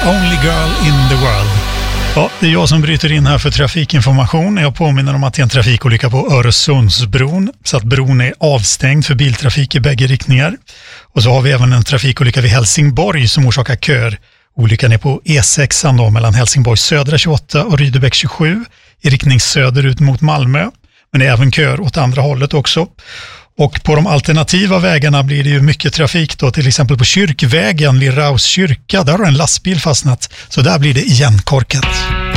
Only Girl in the World. Ja, det är jag som bryter in här för trafikinformation. Jag påminner om att det är en trafikolycka på Öresundsbron, så att bron är avstängd för biltrafik i bägge riktningar. Och så har vi även en trafikolycka vid Helsingborg som orsakar köer. Olyckan är på E6 då, mellan Helsingborgs södra 28 och Rydebäck 27 i riktning söderut mot Malmö. Men det är även köer åt andra hållet också. Och på de alternativa vägarna blir det ju mycket trafik då, till exempel på Kyrkvägen vid Raus kyrka. Där har en lastbil fastnat, så där blir det igenkorkat.